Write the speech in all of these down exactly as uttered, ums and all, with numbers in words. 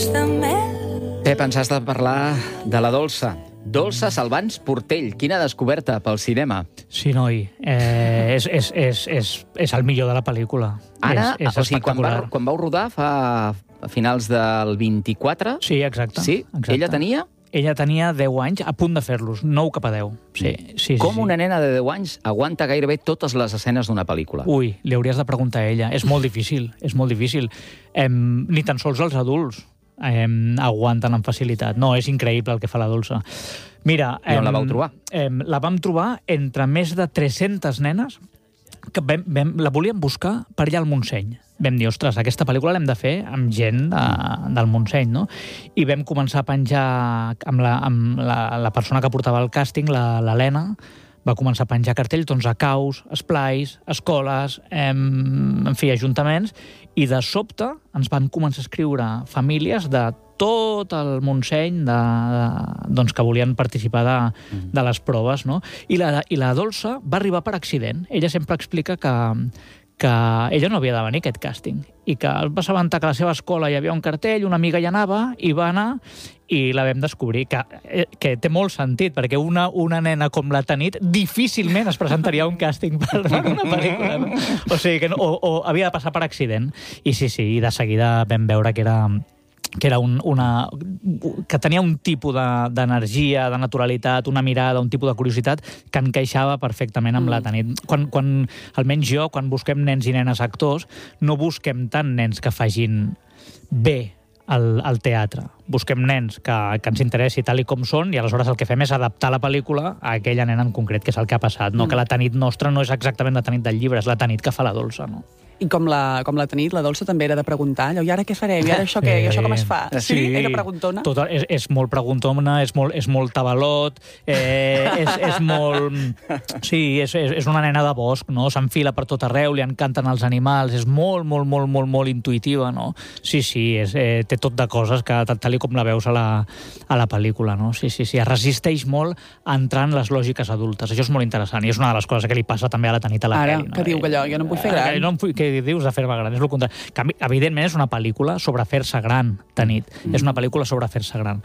de mel. Pep, ens has de parlar de la Dolça. Dolça Salvans Portell, quina descoberta pel cinema. Sí, noi, eh, és, és, és, és, és el millor de la pel·lícula. Ara, és, és o sigui, quan, va, espectacular. quan vau rodar fa a finals del vint-i-quatre... Sí, exacte. Sí? exacte. Ella tenia? Ella tenia deu anys, a punt de fer-los, nou cap a deu. Sí, sí, Com sí, una sí. nena de deu anys aguanta gairebé totes les escenes d'una pel·lícula? Ui, li hauries de preguntar a ella. És molt difícil, és molt difícil. Em, ni tan sols els adults em, aguanten amb facilitat. No, és increïble el que fa la Dolça. Mira... I on em, la vau trobar? Em, la vam trobar entre més de tres-centes nenes que vam, vam, la volíem buscar per allà al Montseny. Vam dir, ostres, aquesta pel·lícula l'hem de fer amb gent de, del Montseny, no? I vam començar a penjar amb la, amb la, la persona que portava el càsting, l'Helena, va començar a penjar cartells doncs, a caus, esplais, escoles, em, en fi, ajuntaments, i de sobte ens van començar a escriure famílies de tot el Montseny de, de, doncs, que volien participar de, de les proves, no? I la, I la Dolça va arribar per accident. Ella sempre explica que, que ella no havia de venir a aquest càsting i que va assabentar que a la seva escola hi havia un cartell, una amiga hi anava, i va anar i la vam descobrir, que, que té molt sentit, perquè una, una nena com la Tanit difícilment es presentaria a un càsting per, per una pel·lícula. No? O sigui, que no, o, o havia de passar per accident. I sí, sí, i de seguida vam veure que era que era un, una, que tenia un tipus d'energia, de, de naturalitat, una mirada, un tipus de curiositat que encaixava perfectament amb mm. la Tanit. Quan, quan, almenys jo, quan busquem nens i nenes actors, no busquem tant nens que facin bé al, al teatre. Busquem nens que, que ens interessi tal i com són, i aleshores el que fem és adaptar la pel·lícula a aquella nena en concret, que és el que ha passat. No? Mm. Que la Tanit nostra no és exactament la Tanit del llibre, és la Tanit que fa la Dolça, no? I com la, com la Tanit, la Dolça també era de preguntar, allò, i ara què farem? I ara això què? I això com es fa? Sí, sí, era preguntona? Tot, és, és molt preguntona, és molt, és molt tabalot, eh, és, és molt... Sí, és, és, és una nena de bosc, no? S'enfila per tot arreu, li encanten els animals, és molt, molt, molt, molt, molt intuïtiva, no? Sí, sí, és, eh, té tot de coses que tal com la veus a la, a la pel·lícula, no? Sí, sí, sí, es resisteix molt a entrar en les lògiques adultes. Això és molt interessant, i és una de les coses que li passa també a la Tanit a la Ara, pel·li. No? que diu que allò, jo no em vull fer gran. Eh, no em vull, que dius de fer-me gran, és el contrari. Que, evidentment, és una pel·lícula sobre fer-se gran, Tanit. Mm. És una pel·lícula sobre fer-se gran.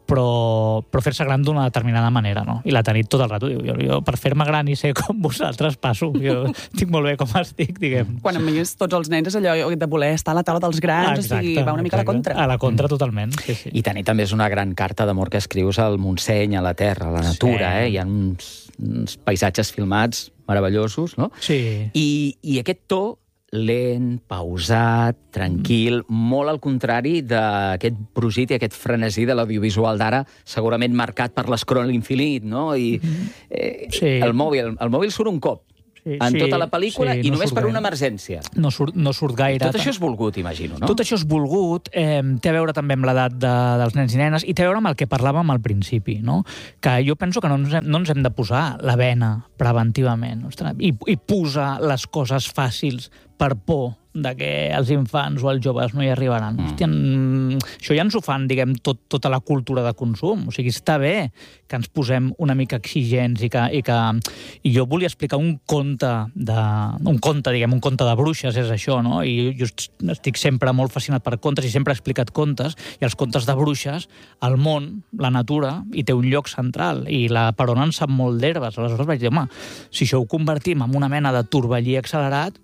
Però, però fer-se gran d'una determinada manera, no? I la Tanit tot el rato diu, jo, jo per fer-me gran i ser com vosaltres passo. Jo estic molt bé com estic, diguem. Quan a més tots els nens és allò de voler estar a la taula dels grans, exacte, o sigui, va una mica exacte. a la contra. A la contra, totalment. Sí, sí. I Tanit també és una gran carta d'amor que escrius al Montseny, a la terra, a la natura, sí. eh? Hi ha uns, uns paisatges filmats meravellosos, no? Sí. I, i aquest to lent, pausat, tranquil, mm. molt al contrari d'aquest brogit i aquest frenesí de l'audiovisual d'ara, segurament marcat per l'escroll infinit, no? I eh, sí. el, mòbil, el mòbil surt un cop sí, en sí, tota la pel·lícula sí, i no només per gaire. Una emergència. No surt, no surt gaire. Tot això és volgut, imagino, no? Tot això és volgut, eh, té a veure també amb l'edat de, dels nens i nenes i té a veure amb el que parlàvem al principi, no? Que jo penso que no ens hem, no ens hem de posar la bena preventivament, ostres, i, i posar les coses fàcils per por de que els infants o els joves no hi arribaran. Mm. Hòstia, això ja ens ho fan, diguem, tot, tota la cultura de consum. O sigui, està bé que ens posem una mica exigents i que... I, que, i jo volia explicar un conte, de, un conte, diguem, un conte de bruixes, és això, no? I jo estic sempre molt fascinat per contes i sempre he explicat contes, i els contes de bruixes, el món, la natura, hi té un lloc central, i la per on en sap molt d'herbes. Aleshores vaig dir, home, si això ho convertim en una mena de torbellí accelerat,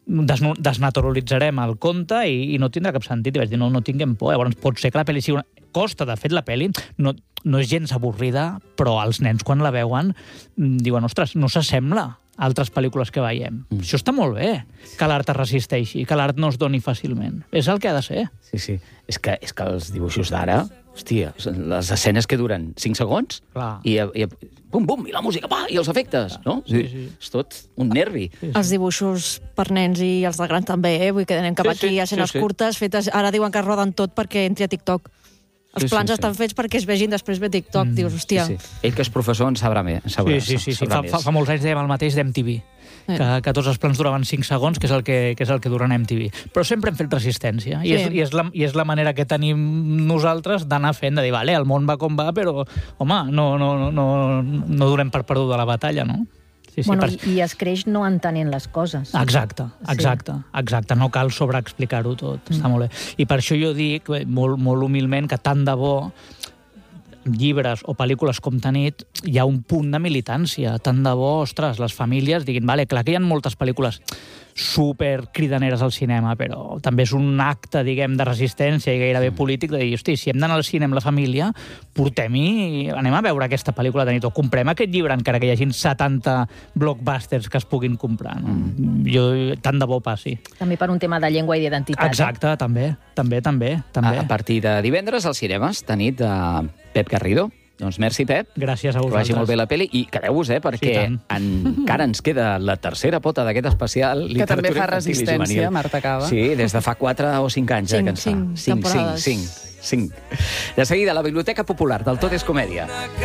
desnaturalitzarem el conte i, i no tindrà cap sentit. I vaig dir, no, no tinguem por. Llavors, pot ser que la pel·li sigui una... Costa, de fet, la pel·li no, no és gens avorrida, però els nens, quan la veuen, diuen, ostres, no s'assembla a altres pel·lícules que veiem. Mm. Això està molt bé, que l'art es resisteixi, que l'art no es doni fàcilment. És el que ha de ser. Sí, sí. És que, és que els dibuixos d'ara, hòstia, les escenes que duren cinc segons, clar. i, i bum, bum, i la música, pa, i els efectes, no? Sí, sí. És tot un nervi. Sí, sí. Els dibuixos per nens i els de grans també, eh? Vull que anem cap sí, aquí, sí, escenes sí, sí. curtes, fetes... Ara diuen que es roden tot perquè entri a TikTok. Els sí, plans sí, estan sí. fets perquè es vegin després ve TikTok. Mm. Dius, hòstia... Sí, sí. Ell, que és professor, en sabrà més. Sabrà, sí, sí, sí. sí. Sabrà Fa, fa, fa molts anys dèiem el mateix d'M T V. Eh. Que, que tots els plans duraven cinc segons, que és el que, que, és el que duren M T V. Però sempre hem fet resistència. I, Sí. és, i, és la, I és la manera que tenim nosaltres d'anar fent, de dir, vale, el món va com va, però, home, no, no, no, no, no durem per perduda la batalla, no? Sí, sí, bueno, per... i, I es creix no entenent les coses. Exacte, exacte, sí. exacte. No cal sobreexplicar-ho tot, mm. està molt bé. I per això jo dic, molt, molt humilment, que tant de bo llibres o pel·lícules com Tanit hi ha un punt de militància. Tant de bo, ostres, les famílies diguin, vale, clar que hi ha moltes pel·lícules super cridaneres al cinema, però també és un acte, diguem, de resistència i gairebé polític de dir, hosti, si hem d'anar al cine amb la família, portem-hi, anem a veure aquesta pel·lícula de nit, o comprem aquest llibre encara que hi hagin setanta blockbusters que es puguin comprar. No? Mm. Jo, tant de bo passi. També per un tema de llengua i d'identitat. Exacte, eh? també, també, també. també. A, a partir de divendres als cinemes, Tanit de Pep Garrido. Doncs merci, Pep. Gràcies a vosaltres. Que vagi molt bé la pel·li. I quedeu-vos, eh, perquè sí, en, encara ens queda la tercera pota d'aquest especial. Que també fa resistència, Marta Cava. Sí, des de fa quatre o cinc anys. Cinc, eh, que ens fa. cinc temporades. Cinc, cinc, cinc. De seguida, la Biblioteca Popular del Tot és Comèdia.